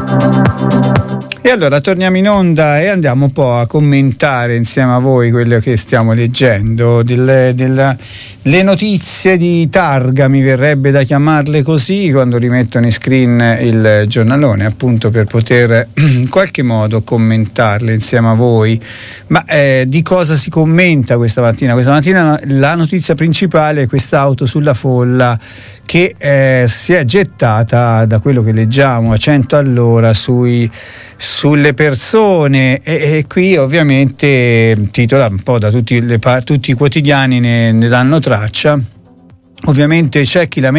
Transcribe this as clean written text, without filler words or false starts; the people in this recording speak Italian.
E allora torniamo in onda e andiamo un po' a commentare insieme a voi quello che stiamo leggendo, le notizie di targa, mi verrebbe da chiamarle così, quando rimettono in screen il giornalone, appunto per poter in qualche modo commentarle insieme a voi. Ma di cosa si commenta questa mattina? Questa mattina la notizia principale è quest'auto sulla folla che si è gettata, da quello che leggiamo, a 100 all'ora sulle persone e qui ovviamente titola un po' da tutti i quotidiani ne danno traccia. Ovviamente c'è chi la